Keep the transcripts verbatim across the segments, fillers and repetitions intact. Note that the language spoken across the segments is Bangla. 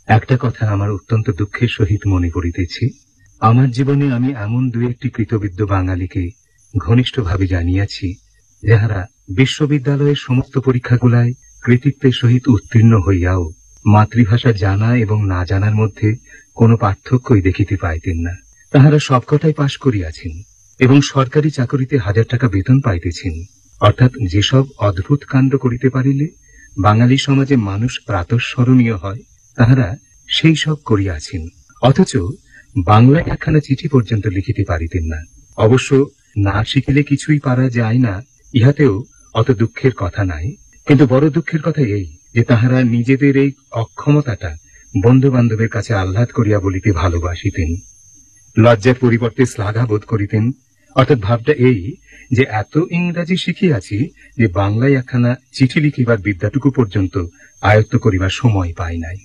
একটা কথা আমার অত্যন্ত দুঃখের সহিত মনে পড়িতেছে। আমার জীবনে আমি এমন দু একটি কৃতবিদ্য বাঙালিকে ঘনিষ্ঠভাবে জানিয়াছি, যাহারা বিশ্ববিদ্যালয়ের সমস্ত পরীক্ষাগুলায় কৃতিত্বের সহিত উত্তীর্ণ হইয়াও মাতৃভাষা জানা এবং না জানার মধ্যে কোনো পার্থক্যই দেখিতে পাইতেন না। তাহারা সবকটাই পাশ করিয়াছেন এবং সরকারি চাকরিতে হাজার টাকা বেতন পাইতেছেন। অর্থাৎ যেসব অদ্ভুত কাণ্ড করিতে পারিলে বাঙালি সমাজে মানুষ প্রাতঃস্মরণীয় হয়, তাহারা সেই সব করিয়াছেন। অথচ বাংলায় একখানা চিঠি পর্যন্ত লিখিতে পারিতেন না। অবশ্য না শিখিলে কিছুই পারা যায় না, ইহাতেও অত দুঃখের কথা নাই। কিন্তু বড় দুঃখের কথা এই যে তাহারা নিজেদের এই অক্ষমতাটা বন্ধু বান্ধবের কাছে আহ্লাদ করিয়া বলিতে ভালোবাসিতেন, লজ্জার পরিবর্তে শ্লাঘা বোধ করিতেন। অর্থাৎ ভাবটা এই যে এত ইংরাজি শিখিয়াছি যে বাংলায় একখানা চিঠি লিখিবার বিদ্যাটুকু পর্যন্ত আয়ত্ত করিবার সময় পাই নাই।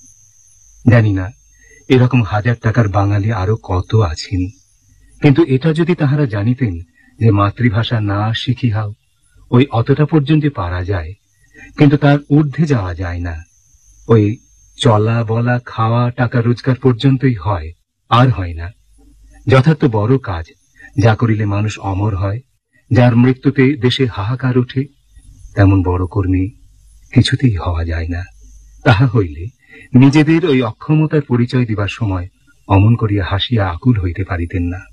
জানি না এরকম হাজার টাকার বাঙালি আরো কত আছেন, কিন্তু এটা যদি তাহারা জানিতেন যে মাতৃভাষা না শিখিহাও ওই অতটা পর্যন্ত পারা যায়, কিন্তু তার ঊর্ধ্বে যাওয়া যায় না, ওই চলা বলা খাওয়া টাকা রোজগার পর্যন্তই হয়, আর হয় না। যথার্থ বড় কাজ যা করিলে মানুষ অমর হয়, যার মৃত্যুতে দেশে হাহাকার ওঠে, তেমন বড় কর্মী কিছুতেই হওয়া যায় না। তাহা হইলে নিজেদের ওই অক্ষমতার পরিচয় দিবার সময় অমন করিয়া হাসিয়া আকুল হইতে পারিতেন না।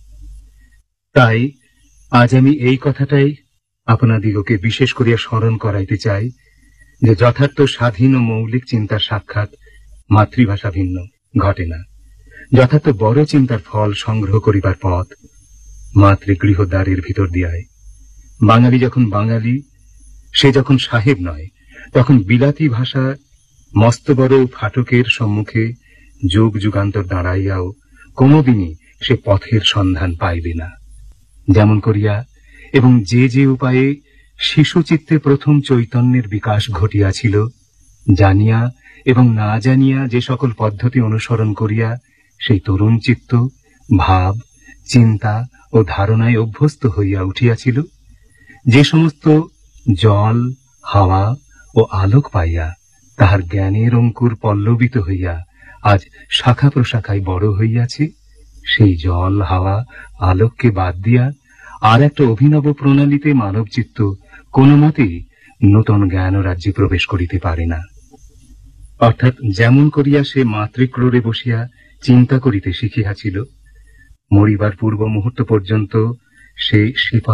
তাই আজ আমি এই কথাটাই আপনাদিগকে বিশেষ করিয়া স্মরণ করাইতে চাই যে যথার্থ স্বাধীন ও মৌলিক চিন্তার সাক্ষাৎ মাতৃভাষা ভিন্ন ঘটে না। যথার্থ বড় চিন্তার ফল সংগ্রহ করিবার পথ মাতৃগৃহ দ্বারের ভিতর দিয়ায়। বাঙালি যখন বাঙালি, সে যখন সাহেব নয়, তখন বিলাতী ভাষা মস্ত বড় ফাটকের সম্মুখে যুগ যুগান্তর দাঁড়াইয়াও কোনদিনই সে পথের সন্ধান পাইবে না। যেমন করিয়া এবং যে যে উপায়ে শিশু চিত্তে প্রথম চৈতন্যের বিকাশ ঘটিয়াছিল, জানিয়া এবং না জানিয়া যে সকল পদ্ধতি অনুসরণ করিয়া সেই তরুণ চিত্ত ভাব চিন্তা ও ধারণায় অভ্যস্ত হইয়া উঠিয়াছিল, যে সমস্ত জল হাওয়া ও আলোক পাইয়া তাহার জ্ঞানের অঙ্কুর পল্লবিত হইয়া আজ শাখা প্রশাখায় বড় হইয়াছে, সেই জল হাওয়া আলোককে বাদ দিয়া আর একটা অভিনব প্রণালীতে মানব চিত্ত কোন মতেই নূতন জ্ঞান রাজ্যে প্রবেশ করিতে পারে না। অর্থাৎ যেমন করিয়া সে মাতৃক্রোড়ে বসিয়া চিন্তা করিতে শিখিয়াছিল, মরিবার পূর্ব মুহূর্ত পর্যন্ত সে